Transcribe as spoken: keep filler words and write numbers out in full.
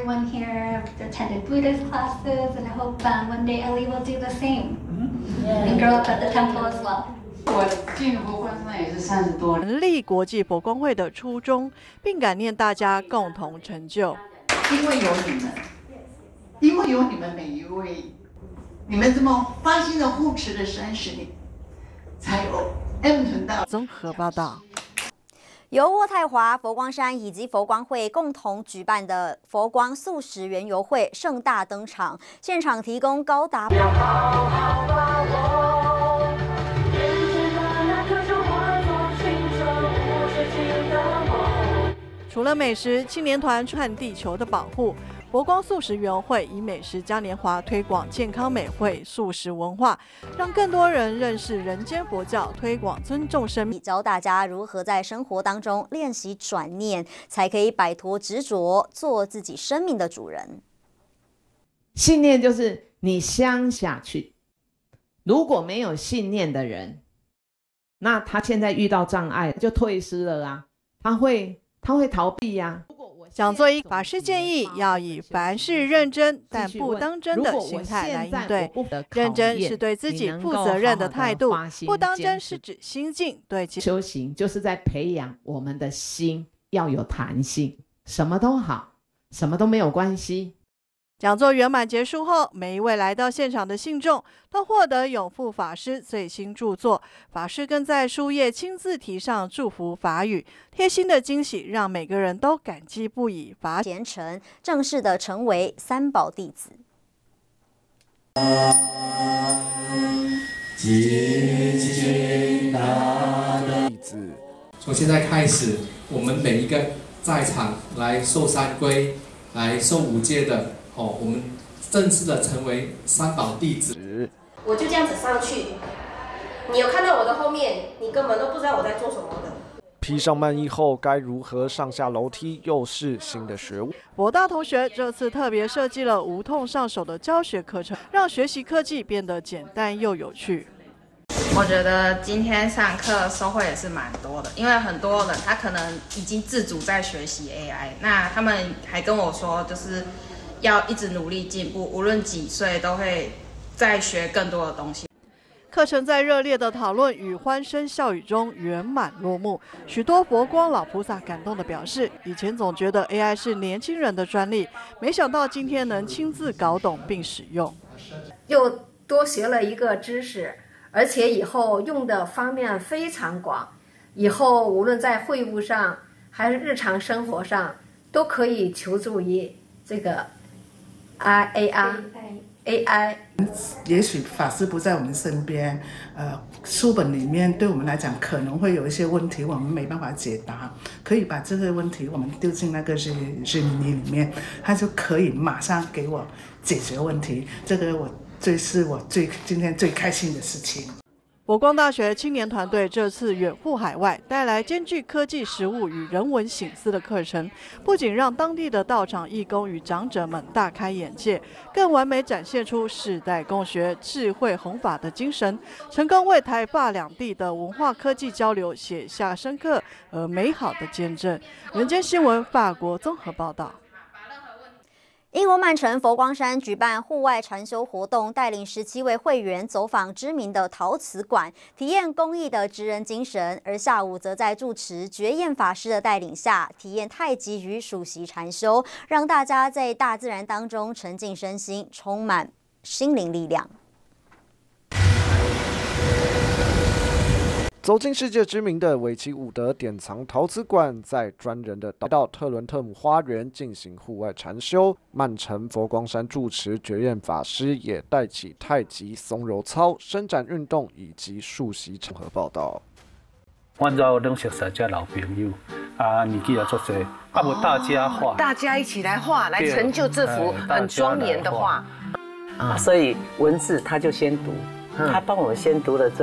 everyone here attended Buddhist classes, and I hope um, one day Ellie will do the same and grow up at the temple as well. 我进佛光山也是三十多年， 成立国际佛光会的初衷，并感念大家共同成就。 因为有你们，因为有你们每一位，你们这么发心的护持了三十年，才有 M 屯道。 综合报道。 由渥太华、佛光山以及佛光会共同举办的佛光素食园游会盛大登场，现场提供高达。 除了美食，青年团串地球的保护。佛光素食园会以美食嘉年华推广健康美味素食文化，让更多人认识人间佛教，推广尊重生命， 教大家如何在生活当中练习转念，才可以摆脱执着，做自己生命的主人。 信念就是你相下去，如果没有信念的人，那他现在遇到障碍就退失了啊，他会他会逃避呀、啊。 讲座一法师建议要以凡事认真但不当真的心态来应对。认真是对自己负责任的态度，不当真是指心境对其修行就是在培养我们的心要有弹性，什么都好，什么都没有关系。 讲座圆满结束后，每一位来到现场的信众都获得永富法师最新著作，法师更在书页亲自题上祝福法语，贴心的惊喜让每个人都感激不已。法虔诚正式的成为三宝弟子。 弟子，从现在开始，我们每一个在场来受三皈、来受五戒的。哦，我们正式的成为三宝弟子。 我就这样子上去，你有看到我的后面，你根本都不知道我在做什么的。 披上曼衣后，该如何上下楼梯，又是新的学问。 博大同学这次特别设计了无痛上手的教学课程，让学习科技变得简单又有趣。 我觉得今天上课收获也是蛮多的，因为很多人他可能已经自主在学习 A I， 那他们还跟我说，就是要一直努力进步，无论几岁都会再学更多的东西。 课程在热烈的讨论与欢声笑语中圆满落幕。许多佛光老菩萨感动地表示，以前总觉得 A I 是年轻人的专利，没想到今天能亲自搞懂并使用， 又多学了一个知识，而且以后用的方面非常广，以后无论在会务上还是日常生活上，都可以求助于这个 A I。A I， 也许法师不在我们身边，呃，书本里面对我们来讲可能会有一些问题，我们没办法解答，可以把这个问题我们丢进那个日日历里面，他就可以马上给我解决问题。这个我最是我最今天最开心的事情。 佛光大学青年团队这次远赴海外，带来兼具科技实务与人文省思的课程，不仅让当地的道场义工与长者们大开眼界，更完美展现出世代共学、智慧弘法的精神，成功为台法两地的文化科技交流写下深刻而美好的见证。人间新闻法国综合报道。 英国曼城佛光山举办户外禅修活动，带领十七位会员走访知名的陶瓷馆，体验公益的职人精神。而下午则在住持觉验法师的带领下，体验太极与数息禅修，让大家在大自然当中沉浸身心，充满心灵力量。 走进世界知名的维奇伍德典藏陶瓷馆，在专人的导到特伦特姆花园进行户外禅修。曼城佛光山住持觉验法师也带起太极松柔操、伸展运动以及数息场合报道。 按照拢熟悉这老朋友啊，年纪也足侪，啊无大家画， 大家一起来画，来成就这幅很庄严的画。 啊，所以文字他就先读，他帮我们先读了这。